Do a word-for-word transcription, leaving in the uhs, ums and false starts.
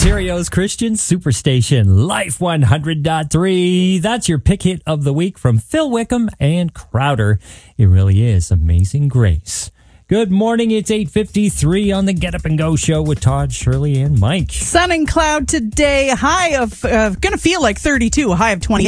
Ontario's Christian Superstation, Life one hundred point three. That's your pick hit of the week from Phil Wickham and Crowder. It really is Amazing Grace. Good morning, it's eight fifty-three on the Get Up and Go show with Todd, Shirley, and Mike. Sun and cloud today, high of, uh, gonna feel like thirty-two, a high of twenty-eight.